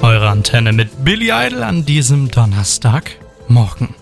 Eure Antenne mit Billy Idol an diesem Donnerstagmorgen.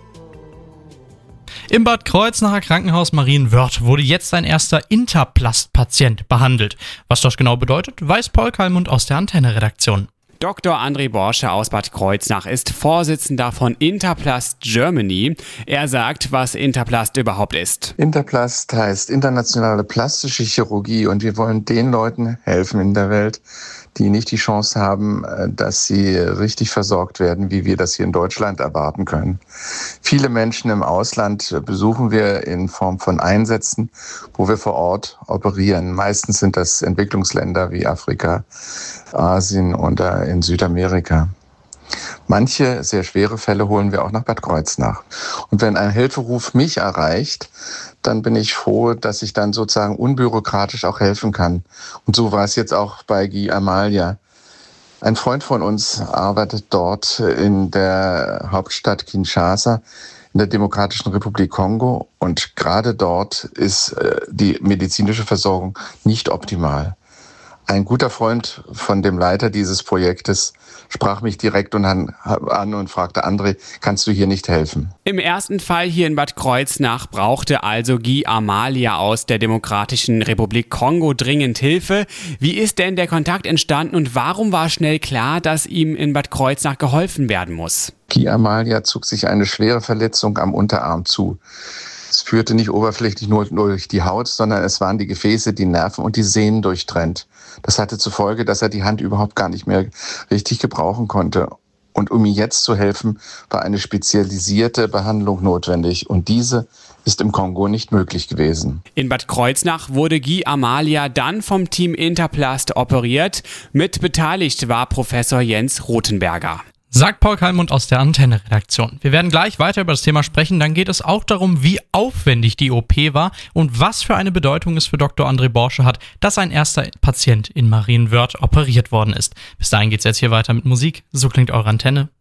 Im Bad Kreuznacher Krankenhaus Marienwörth wurde jetzt ein erster Interplast-Patient behandelt. Was das genau bedeutet, weiß Paul Kallmund aus der Antenne-Redaktion. Dr. André Borsche aus Bad Kreuznach ist Vorsitzender von Interplast Germany. Er sagt, was Interplast überhaupt ist. Interplast heißt internationale plastische Chirurgie und wir wollen den Leuten helfen in der Welt, die nicht die Chance haben, dass sie richtig versorgt werden, wie wir das hier in Deutschland erwarten können. Viele Menschen im Ausland besuchen wir in Form von Einsätzen, wo wir vor Ort operieren. Meistens sind das Entwicklungsländer wie Afrika, Asien oder in Südamerika. Manche sehr schwere Fälle holen wir auch nach Bad Kreuznach. Und wenn ein Hilferuf mich erreicht, dann bin ich froh, dass ich dann sozusagen unbürokratisch auch helfen kann. Und so war es jetzt auch bei Guy Amalia. Ein Freund von uns arbeitet dort in der Hauptstadt Kinshasa, in der Demokratischen Republik Kongo. Und gerade dort ist die medizinische Versorgung nicht optimal. Ein guter Freund von dem Leiter dieses Projektes sprach mich direkt an und fragte, André, kannst du hier nicht helfen? Im ersten Fall hier in Bad Kreuznach brauchte also Guy Amalia aus der Demokratischen Republik Kongo dringend Hilfe. Wie ist denn der Kontakt entstanden und warum war schnell klar, dass ihm in Bad Kreuznach geholfen werden muss? Guy Amalia zog sich eine schwere Verletzung am Unterarm zu. Es führte nicht oberflächlich nur durch die Haut, sondern es waren die Gefäße, die Nerven und die Sehnen durchtrennt. Das hatte zur Folge, dass er die Hand überhaupt gar nicht mehr richtig gebrauchen konnte. Und um ihm jetzt zu helfen, war eine spezialisierte Behandlung notwendig. Und diese ist im Kongo nicht möglich gewesen. In Bad Kreuznach wurde Guy Amalia dann vom Team Interplast operiert. Mit beteiligt war Professor Jens Rothenberger. Sagt Paul Kallmund aus der Antenne-Redaktion. Wir werden gleich weiter über das Thema sprechen. Dann geht es auch darum, wie aufwendig die OP war und was für eine Bedeutung es für Dr. André Borsche hat, dass ein erster Patient in Marienwörth operiert worden ist. Bis dahin geht's jetzt hier weiter mit Musik. So klingt eure Antenne.